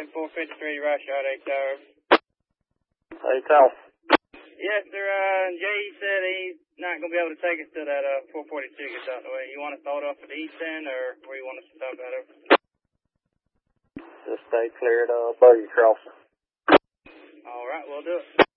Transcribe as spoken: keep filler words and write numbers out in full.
four fifty-three Rush out eight Tower. eight Tower. Yes, sir. Uh, Jay said he's not going to be able to take us till that uh, four forty-two gets out of the way. You want us to hold off at the east end, or where you want us to stop at over? Just stay clear of uh, buggy crossing. All right, we'll do it.